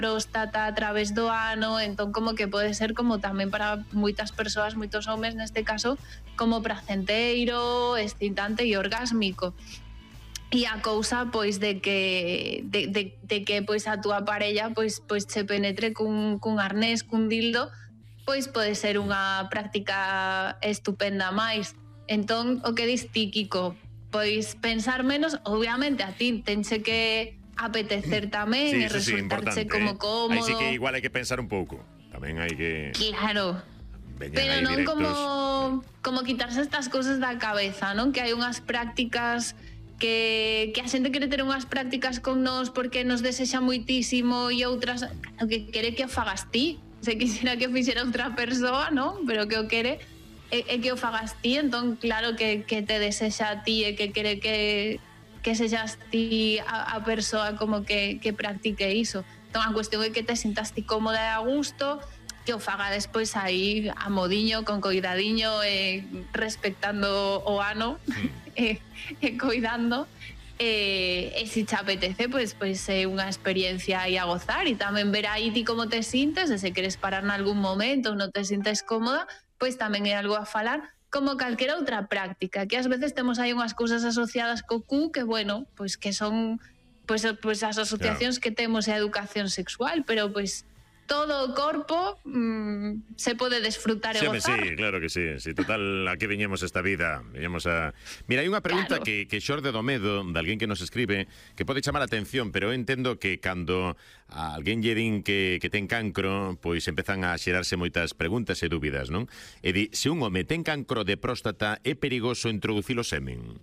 próstata a través do ano, entón como que pode ser como tamén para moitas persoas, moitos homes neste caso, como pracenteiro, excitante e orgásmico. E a cousa pois de que pois a túa parella pois che penetre cun arnés, cun dildo, pois pode ser unha práctica estupenda máis. Entón, o que dis ti, Kiko, pois pensar menos, obviamente a ti tense que apetecer tamén e resultarche como cómodo. Aí sí que igual hai que pensar un pouco. Tamén hai que... Claro. Pero non como quitarse estas cousas da cabeza, non? Que hai unhas prácticas que a xente quere ter unhas prácticas con nós porque nos desexa moitísimo e outras que quere que o fagas ti. Se quixera que o fixera outra persoa, non? Pero que o quere é que o fagas ti, entón claro que te desexa a ti e que quere que sexas ti a persoa como que practique iso. Entón a cuestión é que te sintas ti cómoda e a gusto, que o faga despois aí a modiño, con coidadiño, respectando o ano e coidando. E se te apetece, pois é unha experiencia aí a gozar e tamén ver aí ti como te sintes, e se queres parar en algún momento ou non te sintes cómoda, pois tamén é algo a falar, como calquera outra práctica, que ás veces temos aí unhas cousas asociadas co cu que, bueno, pois que son pois as asociacións que temos e a educación sexual, pero pois todo o corpo se pode desfrutar e gozar. Sí, claro que sí. Total, aquí viñemos esta vida. Viñemos a... Mira, hai unha pregunta que xorde do medo de alguén que nos escribe que pode chamar a atención, pero eu entendo que cando a alguén lle din que ten cancro, pois empezan a xerarse moitas preguntas e dúbidas, non? E di, se un home ten cancro de próstata, é perigoso introducir o semen?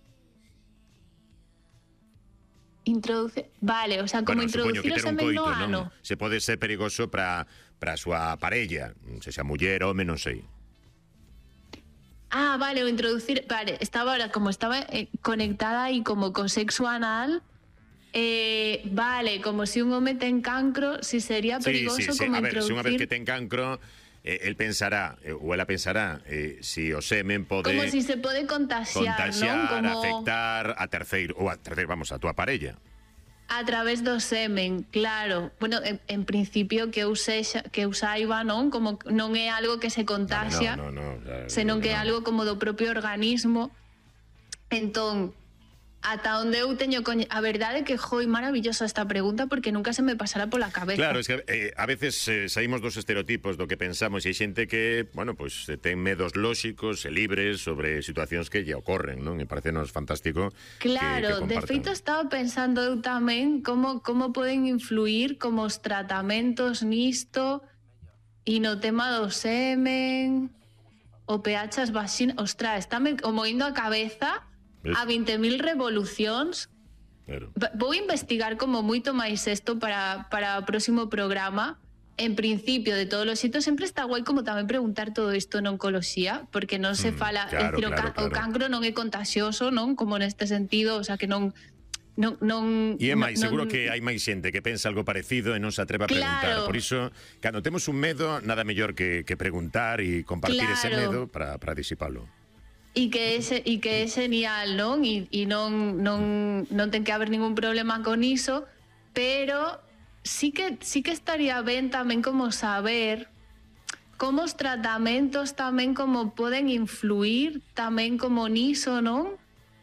Vale, o sea, como introducir o semen no ano. Se pode ser perigoso para a súa parella, se xa muller, home, non sei. Vale, o introducir... Vale, estaba conectada aí como co sexo anal, vale, como se un home ten cancro, si sería perigoso como introducir... A ver, se unha vez que ten cancro... el pensará, ou ela pensará, si o semen pode... Como si se pode contaxiar, non? Como... afectar a terceiro, ou a a túa parella. A través do semen, claro. Bueno, en principio que eu saiba, non? Como non é algo que se contaxia, senón que é algo como do propio organismo. Entón, ata onde eu teño a verdade que foi maravillosa esta pregunta porque nunca se me pasará pola cabeza. Claro, es que a veces saímos dos estereotipos do que pensamos e hai xente que, bueno, pues ten medos lóxicos e libres sobre situacións que lle ocorren, non? E parecenos fantástico. Claro, que de feito estaba pensando eu tamén como poden influir como os tratamentos nisto e no tema do semen, o pH as vaxinas, ostras, estáme como indo a cabeza a 20.000 revolucións. Claro. Vou investigar como moito máis isto para o próximo programa. En principio, de todos os xitos, sempre está guai como tamén preguntar todo isto en oncoloxía, porque non se fala, claro, decir, o cancro non é contagioso, non? Como neste sentido, o sea, que non e é máis, seguro que hai máis xente que pensa algo parecido e non se atreve a preguntar. Por iso, cando temos un medo, nada mellor que preguntar e compartir ese medo para disipalo. E que é genial, non? E non ten que haber ningún problema con iso, pero sí que estaría ben tamén como saber como os tratamentos tamén como poden influir tamén como niso, non?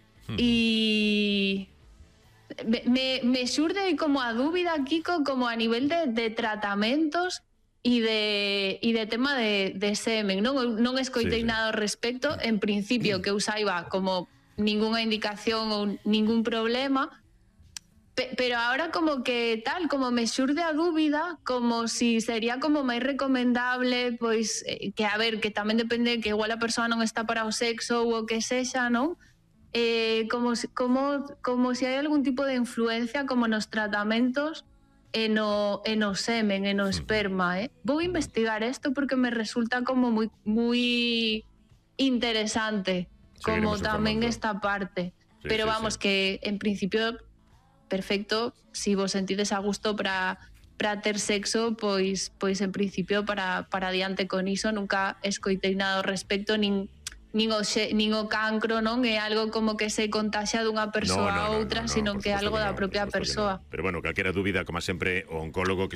E me xurde como a dúbida, Kiko, como a nivel de tratamentos e de tema de semen, non escoitei nada ao respecto. En principio, que eu saiba como ninguna indicación ou ningún problema, pero ahora como que tal, como me xurde a dúbida, como si sería como máis recomendable, pois que a ver, que tamén depende que igual a persoa non está para o sexo ou o que sexa, non? Como si hai algún tipo de influencia como nos tratamentos e no semen, e no esperma, Vou investigar isto porque me resulta como moi interesante, como tamén esta parte. Pero vamos, que en principio, perfecto, si vos sentides a gusto para ter sexo, pois en principio para adiante con iso. Nunca escoitei nada ao respecto, nin o cancro, non é algo como que se contaxia dunha persoa a outra, sino que é algo da propia persoa. Pero bueno, calquera dúbida, como sempre, o oncólogo que